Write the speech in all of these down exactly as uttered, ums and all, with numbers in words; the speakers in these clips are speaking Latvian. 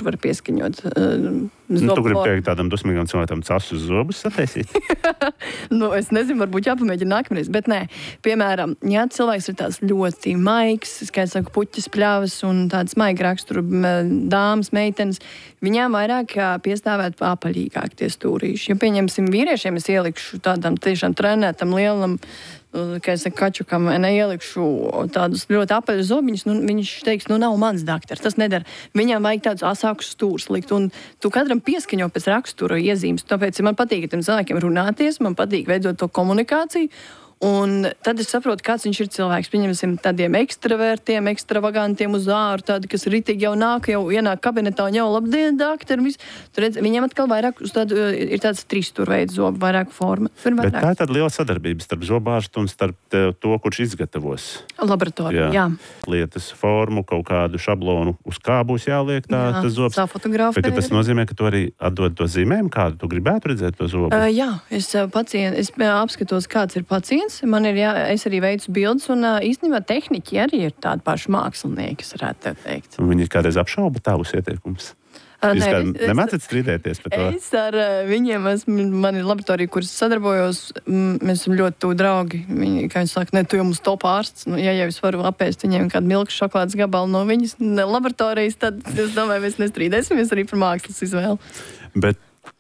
var pieskaņot. Nu, tu gribi teikt tādam dusmīgam cilvēkam casu uz zobus sataisīt? Nu, es nezinu, varbūt jāpamēģina nākamreiz, bet nē. Piemēram, ja cilvēks ir tāds ļoti maigs, kā es saku, puķis pļavas un tāds maigi raksturu dāmas, meitenes, viņām vairāk piestāvēt apaļīgāk tie stūrīši. Ja pieņemsim vīriešiem, es ielikšu tādam tiešām trenētam lielam, kā es saku, kačukam, neielikšu tādus ļoti apaļus zobiņus, nu, viņš teiks, nu, nav mans daktars, tas nedara. Viņam vajag tādus asākus stūrus likt, un tu katram pieskaņo pēc rakstura iezīmes. Tāpēc man patīk ar tiem cilvēkiem runāties, man patīk veidot to komunikāciju, un tad es saprotu, kāds viņš ir cilvēks. Pieņemsim tādiem ekstravertiem, ekstravagantiem uz āru, tādi, kas ritīgi jau nāk, jau ienāk kabinetā un jau labdien, doktori. Viņiem atkal vairāk uz tādu, ir tāds trīsstūrveids zobu, vairāk forma. Bet tā ir tāda liela sadarbība starp zobārstu un starp to, kurš izgatavos. Laboratorija, jā. jā. Lietas formu, kaut kādu šablonu, uz kā būs jāliek tā, jā, tas zobs. Bet tas nozīmē, ka tu arī atdod to zīmējumu, kādu tu gribētu redzēt to zobu? Uh, jā, es, pacient, es apskatos, kāds ir pacients. Man ir, jā, es arī veicu bildes, un īstenībā tehniķi arī ir tādi paši mākslinieki, es varētu teikt. Un viņi kādreiz apšauba tavus ieteikumus? Jūs kā nemācat strīdēties par to? Es ar viņiem, esmu, man ir laboratorija, kuras sadarbojos, mēs esam ļoti tuvi draugi. Viņi, kā viņi saka, ne, tu jau mums top ārsts. Nu, ja jau es varu apēst viņiem kādu milku šokolādes gabalu no viņas laboratorijas, tad es domāju, mēs nestrīdēsimies arī par mākslas izvēli. Bet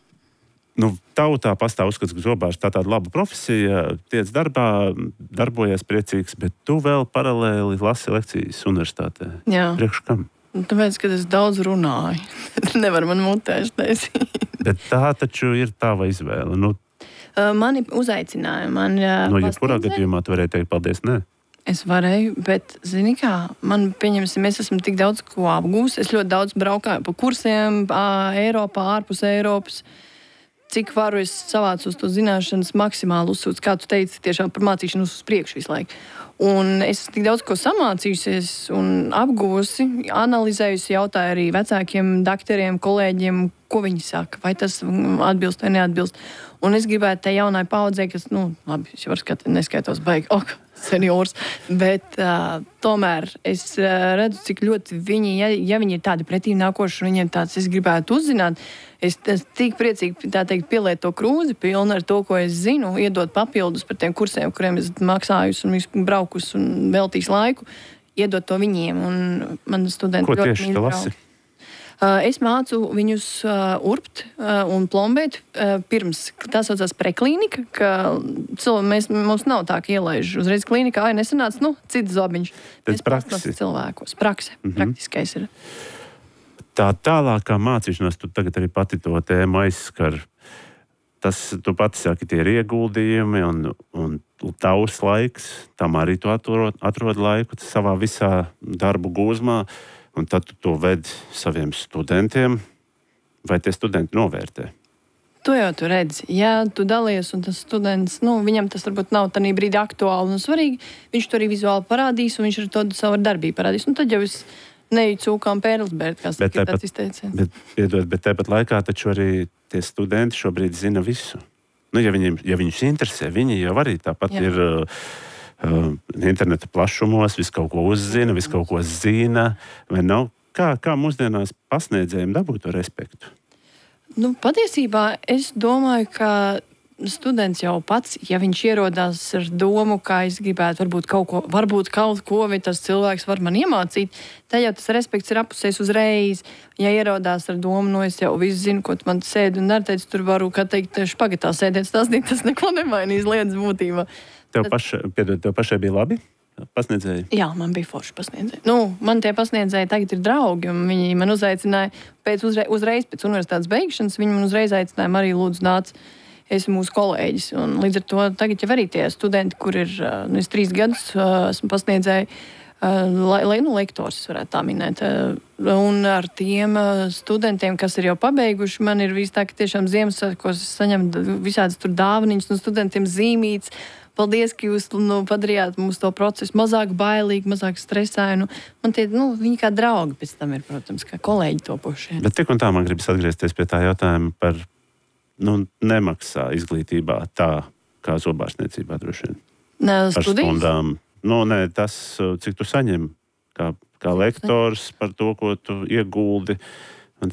nu, tautā pastāv uzskats, ka zobārsts tā tāda laba profesija, tiec darbā, darbojies priecīgs, bet tu vēl paralēli lasi lekcijas universitātē. Jā. Priekš kam? Tāpēc, ka es daudz runāju. Nevar man mutēši taisīt. Bet tā taču ir tava izvēle. Nu, Mani uzaicināja. Man, no jebkurā gadījumā tu varēji teikt paldies, nē? Es varēju, bet, zini kā, man, pieņemsim, es esmu tik daudz ko apgūst. Es ļoti daudz braukāju pa kursiem, Eiropā, ārpus Eiropas. Cik varu es savācu uz to zināšanas maksimāli uzsūdzu, kā tu teici, tiešām par mācīšanos uz priekšu visu laiku. Un es tik daudz ko samācījusies un apgūsi, analizējusi, jautāju arī vecākiem dakteriem, kolēģiem, ko viņi saka, vai tas atbilst vai neatbilst. Un es gribētu tai jaunai paudzei, kas, nu, labi, es jau varu skatīt, neskaitos baigi, ok, seniors, bet uh, tomēr es uh, redzu, cik ļoti viņi, ja, ja viņi ir tādi pretīm nākoši, un viņiem tāds, es gribētu uzzināt, es, es tik priecīgi, tā teikt, pieliet to krūzi pilnu ar to, ko es zinu, iedot papildus par tiem kursiem, kuriem es maksājus un braukus un veltīs laiku, iedot to viņiem, un man studenti ko ļoti tieši tu lasi? Uh, es mācu viņus uh, urbt uh, un plombēt uh, pirms. Tā saucās preklīnika, ka cilvēki, mēs, mums nav tā, ka ielaiž uzreiz klīnikā, ai, nesanāca, nu, cits zobiņš. Pēc praksi. Cilvēkos. Prakse, mm-hmm. Praktiskais ir. Tā tālākā mācīšanās, tu tagad arī pati to tēmu aizskar. Tas, tu pati saki, tie ir ieguldījumi un, un tavs laiks, tam arī tu atrod, atrod laiku savā visā darbu gūzmā. Un tad tu to ved saviem studentiem, vai tie studenti novērtē? To jau tu redzi. Ja tu dalies, un tas students, nu, viņam tas varbūt nav tādā brīdī aktuāli un svarīgi, viņš to arī vizuāli parādīs, un viņš ar to savu darbību parādīs. Un tad jau es neju cūkām pērlsbērt, kā saka, tāds izteiciens. Bet, piedod, bet tāpat laikā taču arī tie studenti šobrīd zina visu. Nu, ja, viņiem, ja viņus interesē, viņi jau arī tāpat Jā. ir... Uh, interneta plašumos, visu kaut ko uzzina, visu kaut ko zina, vai nav? Kā, kā mūsdienās pasniedzējiem dabūt to respektu? Nu, patiesībā es domāju, ka students jau pats, ja viņš ierodās ar domu, kā es gribētu varbūt kaut ko, varbūt kaut ko, vai tas cilvēks var man iemācīt, tad jau tas respekts ir apusējis uzreiz. Ja ierodās ar domu, nu es jau visu zinu, ko tu man sēdi un dar, teicu, tur varu, kā teikt, špagatā sēdēt, stāstīt, tas neko nemainīs lietas būtībā. Tev, paša, piedod, tev pašai bija labi pasniedzēji? Jā, man bija forši pasniedzēji. Nu, man tie pasniedzēji tagad ir draugi, un viņi man uzaicināja pēc uzreiz, uzreiz pēc universitātes beigšanas, viņi man uzreiz aicināja, Marija, lūdzu, nāc, esi mūsu kolēģis. Un līdz ar to tagad jau arī tie studenti, kur ir, nu, es trīs gadus esmu pasniedzēji, lai, lai nu, lektors, es varētu tā minēt. Un ar tiem studentiem, kas ir jau pabeiguši, man ir viss tā, ka tiešām Ziemassvētkos es saņemu visādas tur dāvaniņas no studentiem zīmītes. Paldies, ka jūs nu, padarījāt mums to procesu mazāk bailīgi, mazāk stresāju. Nu, man tie, nu, viņi kā draugi pēc tam ir, protams, kā kolēģi topošie. Bet tik un tā man gribas atgriezties pie tā jautājuma par nu, nemaksā izglītībā tā, kā zobārstniecībā droši vien. Nē, par stundām. Nu, nē, tas, cik tu saņem kā, kā lektors par to, ko tu ieguldi.